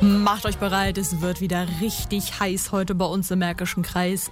Macht euch bereit, es wird wieder richtig heiß heute bei uns im Märkischen Kreis.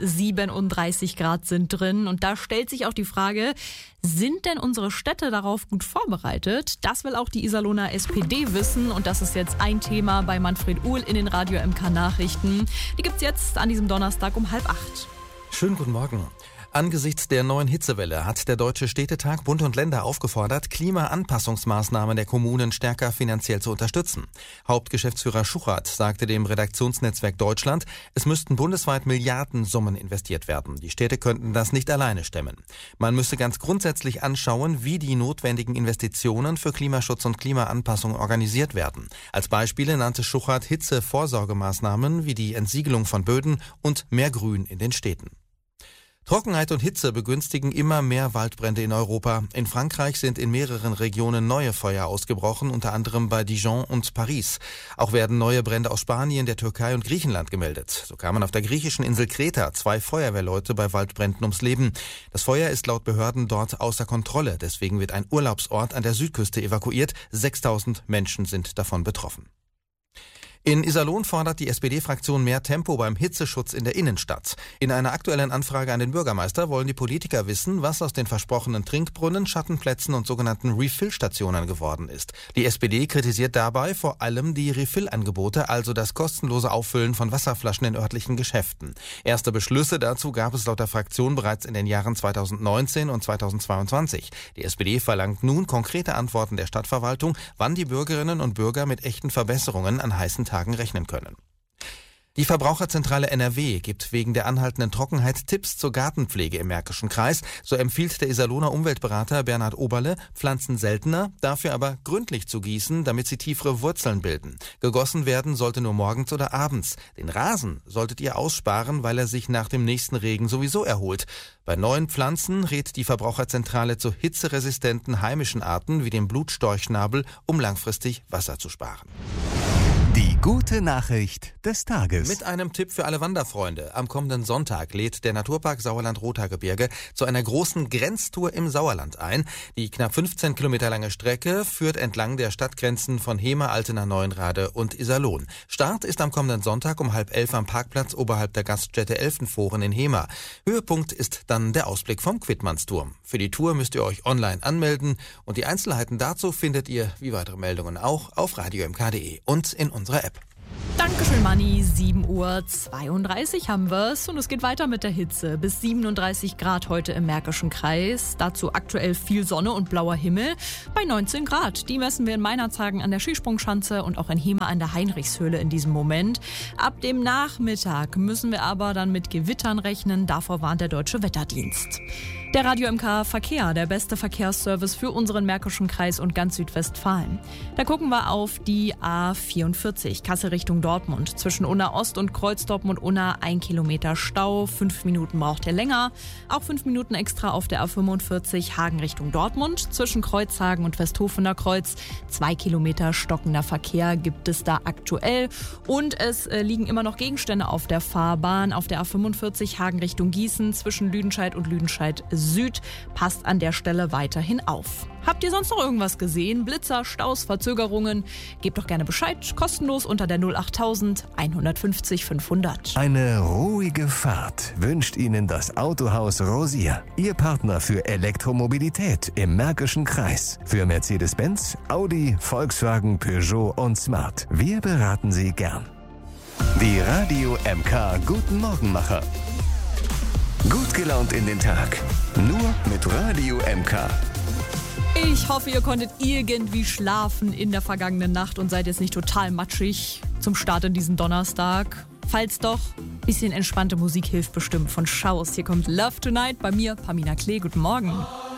37 Grad sind drin und da stellt sich auch die Frage, sind denn unsere Städte darauf gut vorbereitet? Das will auch die Iserlohner SPD wissen und das ist jetzt ein Thema bei Manfred Uhl in den Radio MK Nachrichten. Die gibt's jetzt an diesem Donnerstag um 7:30. Schönen guten Morgen. Angesichts der neuen Hitzewelle hat der Deutsche Städtetag Bund und Länder aufgefordert, Klimaanpassungsmaßnahmen der Kommunen stärker finanziell zu unterstützen. Hauptgeschäftsführer Schuchert sagte dem Redaktionsnetzwerk Deutschland, es müssten bundesweit Milliardensummen investiert werden. Die Städte könnten das nicht alleine stemmen. Man müsse ganz grundsätzlich anschauen, wie die notwendigen Investitionen für Klimaschutz und Klimaanpassung organisiert werden. Als Beispiele nannte Schuchert Hitzevorsorgemaßnahmen wie die Entsiegelung von Böden und mehr Grün in den Städten. Trockenheit und Hitze begünstigen immer mehr Waldbrände in Europa. In Frankreich sind in mehreren Regionen neue Feuer ausgebrochen, unter anderem bei Dijon und Paris. Auch werden neue Brände aus Spanien, der Türkei und Griechenland gemeldet. So kamen auf der griechischen Insel Kreta 2 Feuerwehrleute bei Waldbränden ums Leben. Das Feuer ist laut Behörden dort außer Kontrolle. Deswegen wird ein Urlaubsort an der Südküste evakuiert. 6.000 Menschen sind davon betroffen. In Iserlohn fordert die SPD-Fraktion mehr Tempo beim Hitzeschutz in der Innenstadt. In einer aktuellen Anfrage an den Bürgermeister wollen die Politiker wissen, was aus den versprochenen Trinkbrunnen, Schattenplätzen und sogenannten Refill-Stationen geworden ist. Die SPD kritisiert dabei vor allem die Refill-Angebote, also das kostenlose Auffüllen von Wasserflaschen in örtlichen Geschäften. Erste Beschlüsse dazu gab es laut der Fraktion bereits in den Jahren 2019 und 2022. Die SPD verlangt nun konkrete Antworten der Stadtverwaltung, wann die Bürgerinnen und Bürger mit echten Verbesserungen an heißen Tagen rechnen können. Die Verbraucherzentrale NRW gibt wegen der anhaltenden Trockenheit Tipps zur Gartenpflege im Märkischen Kreis. So empfiehlt der Iserlohner Umweltberater Bernhard Oberle, Pflanzen seltener, dafür aber gründlich zu gießen, damit sie tiefere Wurzeln bilden. Gegossen werden sollte nur morgens oder abends. Den Rasen solltet ihr aussparen, weil er sich nach dem nächsten Regen sowieso erholt. Bei neuen Pflanzen rät die Verbraucherzentrale zu hitzeresistenten heimischen Arten wie dem Blutstorchschnabel, um langfristig Wasser zu sparen. Die gute Nachricht des Tages. Mit einem Tipp für alle Wanderfreunde. Am kommenden Sonntag lädt der Naturpark Sauerland-Rothaargebirge zu einer großen Grenztour im Sauerland ein. Die knapp 15 Kilometer lange Strecke führt entlang der Stadtgrenzen von Hemer, Altena, Neuenrade und Iserlohn. Start ist am kommenden Sonntag um 10:30 am Parkplatz oberhalb der Gaststätte Elfenforen in Hemer. Höhepunkt ist dann der Ausblick vom Quidmannsturm. Für die Tour müsst ihr euch online anmelden und die Einzelheiten dazu findet ihr, wie weitere Meldungen auch, auf radiomk.de und in unserer App. Dankeschön, Manni. 7:32 haben wir's und es geht weiter mit der Hitze. Bis 37 Grad heute im Märkischen Kreis. Dazu aktuell viel Sonne und blauer Himmel bei 19 Grad. Die messen wir in Meinerzhagen an der Skisprungschanze und auch in Hemer an der Heinrichshöhle in diesem Moment. Ab dem Nachmittag müssen wir aber dann mit Gewittern rechnen. Davor warnt der Deutsche Wetterdienst. Der Radio MK Verkehr, der beste Verkehrsservice für unseren Märkischen Kreis und ganz Südwestfalen. Da gucken wir auf die A44, Kassel Richtung Dortmund. Zwischen Unna Ost und Kreuzdorpen und Unna 1 Kilometer Stau, 5 Minuten braucht ihr länger. Auch 5 Minuten extra auf der A45, Hagen Richtung Dortmund. Zwischen Kreuzhagen und Westhofener Kreuz 2 Kilometer stockender Verkehr gibt es da aktuell. Und es liegen immer noch Gegenstände auf der Fahrbahn. Auf der A45 Hagen Richtung Gießen zwischen Lüdenscheid und Lüdenscheid Süd. Passt an der Stelle weiterhin auf. Habt ihr sonst noch irgendwas gesehen? Blitzer, Staus, Verzögerungen? Gebt doch gerne Bescheid. Kostenlos unter der 08000 150 500. Eine ruhige Fahrt wünscht Ihnen das Autohaus Rosier. Ihr Partner für Elektromobilität im Märkischen Kreis. Für Mercedes-Benz, Audi, Volkswagen, Peugeot und Smart. Wir beraten Sie gern. Die Radio MK Guten Morgenmacher. Gut gelaunt in den Tag. Nur mit Radio MK. Ich hoffe, ihr konntet irgendwie schlafen in der vergangenen Nacht und seid jetzt nicht total matschig zum Start in diesen Donnerstag. Falls doch, bisschen entspannte Musik hilft bestimmt von Schaus. Hier kommt Love Tonight bei mir, Pamina Klee. Guten Morgen.